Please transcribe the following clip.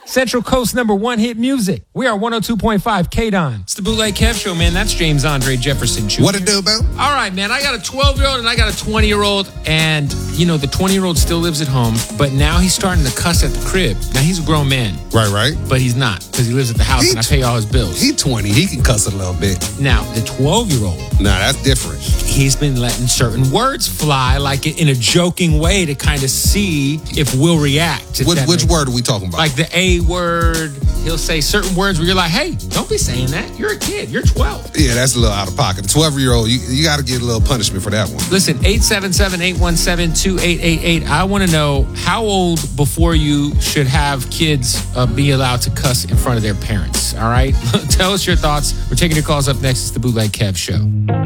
Central Coast #1 hit music. We are 102.5 KDON. It's the Bootleg Kev Show, man. That's James Andre Jefferson Jr. What it do, Bill? All right, man. I got a 12-year-old and I got a 20-year-old. And, you know, the 20-year-old still lives at home. But now he's starting to cuss at the crib. Now, he's a grown man. Right. But he's not, because he lives at the house and I pay all his bills. He 20. He can cuss a little bit. Now, the 12-year-old. Nah, that's different. He's been letting certain words fly, like in a joking way, to kind of see if we'll react. Which word are we talking about? Like the A word. He'll say certain words where you're like, hey, don't be saying that. You're a kid. You're 12. Yeah, that's a little out of pocket. The 12-year-old, you got to get a little punishment for that one. Listen, 877-817-2888. I want to know how old before you should have kids be allowed to cuss in front of their parents. All right? Tell us your thoughts. We're taking your calls up next. It's the Bootleg Kev Show.